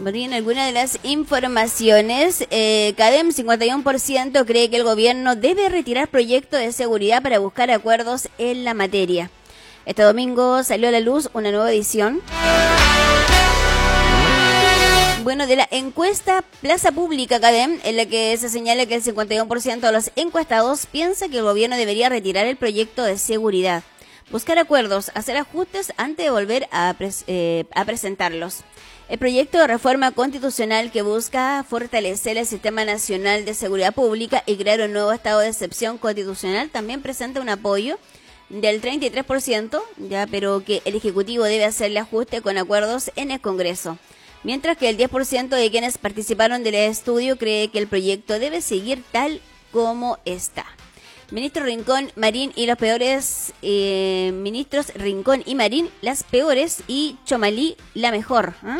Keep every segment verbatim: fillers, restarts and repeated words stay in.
Marín, alguna de las informaciones. Eh, CADEM cincuenta y uno por ciento cree que el gobierno debe retirar proyectos de seguridad para buscar acuerdos en la materia. Este domingo salió a la luz una nueva edición. Bueno, de la encuesta Plaza Pública CADEM, en la que se señala que el cincuenta y uno por ciento de los encuestados piensa que el gobierno debería retirar el proyecto de seguridad, buscar acuerdos, hacer ajustes antes de volver a, pres- eh, a presentarlos. El proyecto de reforma constitucional que busca fortalecer el Sistema Nacional de Seguridad Pública y crear un nuevo estado de excepción constitucional también presenta un apoyo del treinta y tres por ciento, ya, pero que el Ejecutivo debe hacerle ajuste con acuerdos en el Congreso. Mientras que el diez por ciento de quienes participaron del estudio cree que el proyecto debe seguir tal como está. Ministro Rincón, Marín y los peores, eh, ministros Rincón y Marín, las peores, y Chomalí, la mejor. ¿eh?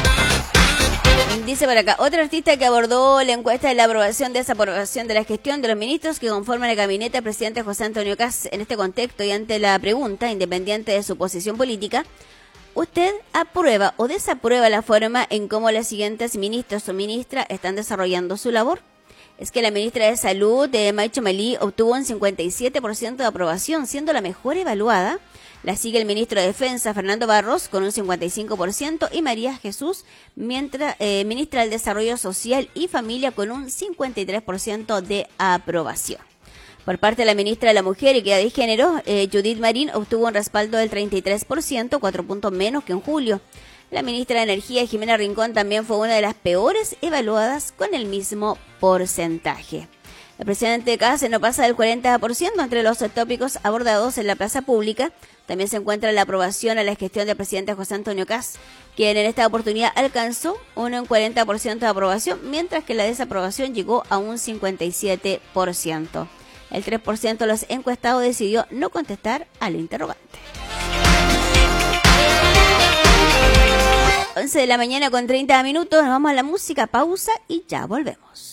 Dice por acá, otro artista que abordó la encuesta de la aprobación, desaprobación de la gestión de los ministros que conforman el gabinete del presidente José Antonio Kast. En este contexto y ante la pregunta, independiente de su posición política, ¿usted aprueba o desaprueba la forma en cómo las siguientes ministros o ministras están desarrollando su labor? Es que la ministra de Salud, de May Chomalí, obtuvo un cincuenta y siete por ciento de aprobación, siendo la mejor evaluada. La sigue el ministro de Defensa, Fernando Barros, con un cincuenta y cinco por ciento, y María Jesús, mientras, eh, ministra del Desarrollo Social y Familia, con un cincuenta y tres por ciento de aprobación. Por parte de la ministra de la Mujer y Equidad de Género, eh, Judith Marín, obtuvo un respaldo del treinta y tres por ciento, cuatro puntos menos que en julio. La ministra de Energía, Jimena Rincón, también fue una de las peores evaluadas con el mismo porcentaje. El presidente Kast no pasa del cuarenta por ciento entre los tópicos abordados en la plaza pública. También se encuentra la aprobación a la gestión del presidente José Antonio Kast, quien en esta oportunidad alcanzó un cuarenta por ciento de aprobación, mientras que la desaprobación llegó a un cincuenta y siete por ciento. El tres por ciento de los encuestados decidió no contestar al interrogante. once de la mañana con treinta minutos, nos vamos a la música, pausa y ya volvemos.